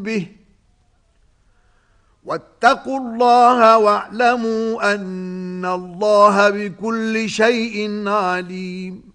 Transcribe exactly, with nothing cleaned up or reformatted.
به واتقوا الله واعلموا أن الله بكل شيء عليم